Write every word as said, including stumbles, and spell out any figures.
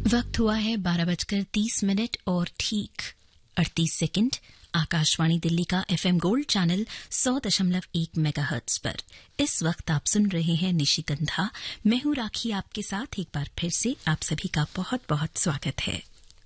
वक्त हुआ है बारह बजकर तीस मिनट और ठीक अड़तीस सेकंड। आकाशवाणी दिल्ली का एफएम गोल्ड चैनल सौ दशमलव एक मेगाहर्ट्ज पर इस वक्त आप सुन रहे हैं निशिगंधा। मैं हूं राखी आपके साथ। एक बार फिर से आप सभी का बहुत बहुत स्वागत है।